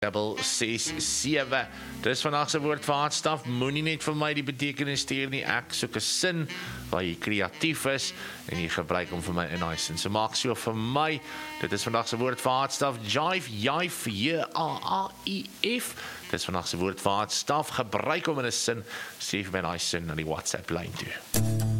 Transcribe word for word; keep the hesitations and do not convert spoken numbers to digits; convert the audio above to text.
Double ses sewe. Dis vandag se woord vir hartstaf. Moenie net vir my die betekenis stuur nie. Ek soek 'n sin waar jy kreatief is en jy gebruik hom vir my in daai sin. So maak so vir my. Dit is vandag se woord vir hartstaf. Jive, jive, J A A I F. Dis vandag se woord vir hartstaf. Gebruik hom in 'n sin. Stuur vir my daai sin na die WhatsApp lyn toe.